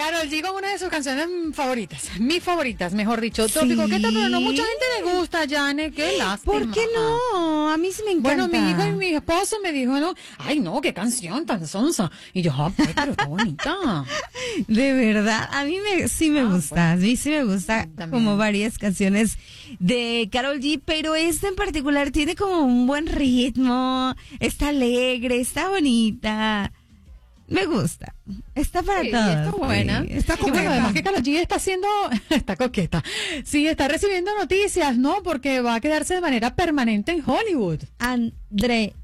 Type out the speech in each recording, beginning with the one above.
Karol G con una de sus canciones favoritas, mis favoritas, mejor dicho, Trópico Coqueta, pero no mucha gente le gusta, Janet, qué lástima. ¿Por qué no? A mí sí me encanta. Bueno, mi hijo y mi esposo me dijo, no, ay no, qué canción tan sonsa. Y yo, pero está bonita. De verdad, a mí sí me gusta, a mí sí me gusta como varias canciones de Karol G, pero esta en particular tiene como un buen ritmo, está alegre, está bonita. Me gusta. Está para todos. Está buena. Sí, está coqueta. Y bueno, además que Karol G está coqueta. Sí, está recibiendo noticias, ¿no? Porque va a quedarse de manera permanente en Hollywood. Andreina.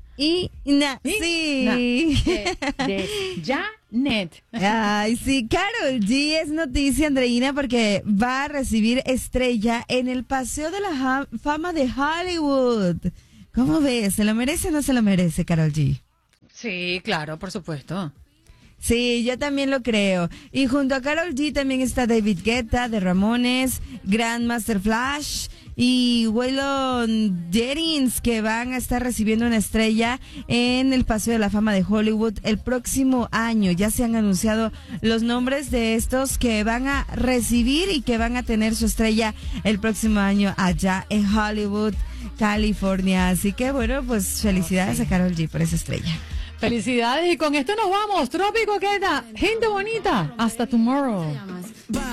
Sí. De Janet. Ay, sí, Karol G es noticia, Andreina, porque va a recibir estrella en el Paseo de la Fama de Hollywood. ¿Cómo ves? ¿Se lo merece o no se lo merece, Karol G? Sí, claro, por supuesto. Sí, yo también lo creo. Y junto a Karol G también está David Guetta de Ramones, Grandmaster Flash y Waylon Jennings, que van a estar recibiendo una estrella en el Paseo de la Fama de Hollywood el próximo año. Ya se han anunciado los nombres de estos que van a recibir y que van a tener su estrella el próximo año allá en Hollywood, California. Así que bueno, pues felicidades a Karol G por esa estrella. Felicidades, y con esto nos vamos. Trópico Coqueta, gente bonita. Hasta tomorrow.